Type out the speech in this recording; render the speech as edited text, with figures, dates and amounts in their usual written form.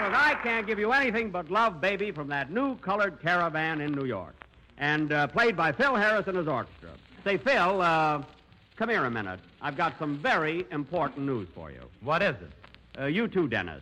because I can't give you anything but Love Baby from that new colored Caravan in New York. And played by Phil Harris and his orchestra. Say, Phil, come here a minute. I've got some very important news for you. What is it? You too, Dennis.